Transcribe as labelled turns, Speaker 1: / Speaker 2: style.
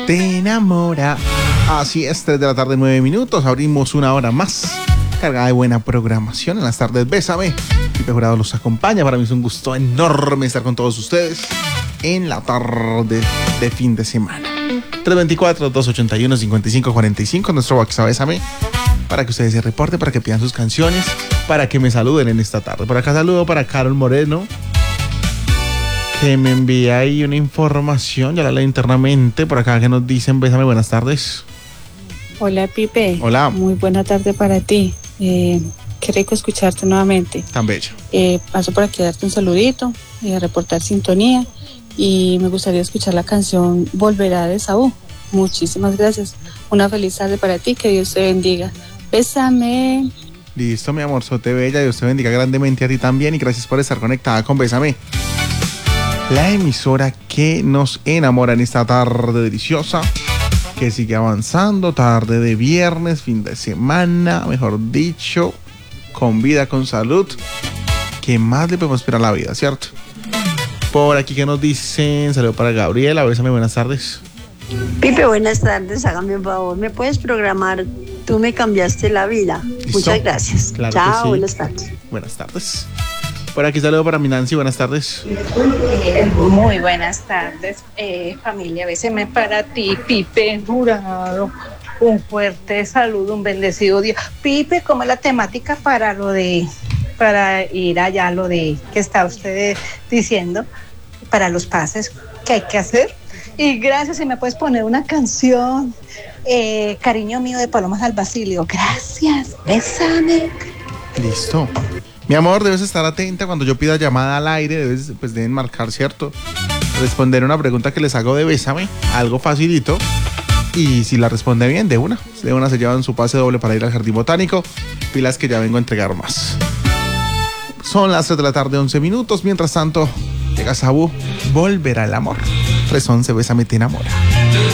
Speaker 1: te enamora. Así es, 3 de la tarde, 9 minutos. Abrimos una hora más cargada de buena programación en las tardes. Bésame. Pipe Jurado los acompaña. Para mí es un gusto enorme estar con todos ustedes en la tarde de fin de semana. 324-281-5545, nuestro WhatsApp Bésame, para que ustedes se reporten, para que pidan sus canciones, para que me saluden en esta tarde. Por acá saludo para Carol Moreno, que me envía ahí una información, ya la leo internamente, por acá que nos dicen: Bésame, buenas tardes.
Speaker 2: Hola Pipe.
Speaker 1: Hola.
Speaker 2: Muy buena tarde para ti. Qué rico escucharte nuevamente.
Speaker 1: Tan bello.
Speaker 2: Paso por aquí a darte un saludito, a reportar sintonía, y me gustaría escuchar la canción Volverá de Saúl. Muchísimas gracias. Una feliz tarde para ti, que Dios te bendiga. Bésame.
Speaker 1: Listo, mi amorzote bella, Dios te bendiga grandemente a ti también, y gracias por estar conectada con Bésame, la emisora que nos enamora en esta tarde deliciosa, que sigue avanzando, tarde de viernes, fin de semana, mejor dicho, con vida, con salud. ¿Qué más le podemos esperar a la vida, cierto? Por aquí que nos dicen, saludo para Gabriela, Bésame, buenas tardes.
Speaker 3: Pipe, buenas tardes, hágame un favor, ¿me puedes programar Tú me cambiaste la vida?
Speaker 1: ¿Listo?
Speaker 3: Muchas gracias.
Speaker 1: Claro.
Speaker 3: Chao,
Speaker 1: que sí.
Speaker 3: buenas tardes.
Speaker 1: Buenas tardes. Por aquí saludo para mi Nancy, buenas tardes.
Speaker 4: Muy buenas tardes, familia Bésame para ti, Pipe Jurado. Un fuerte saludo, un bendecido día. Pipe, ¿cómo es la temática para ir allá, lo de que está usted diciendo, para los pases que hay que hacer? Y gracias, si me puedes poner una canción, Cariño mío, de Palomas al Basilio. Gracias, bésame.
Speaker 1: Listo. Mi amor, debes estar atenta cuando yo pida llamada al aire, deben marcar, ¿cierto? Responder una pregunta que les hago de Bésame, algo facilito. Y si la responde bien, de una se llevan su pase doble para ir al Jardín Botánico. Pilas que ya vengo a entregar más. Son las 3 de la tarde, 11 minutos. Mientras tanto, llega Sabu, Volverá el amor. 311, Bésame, te enamora.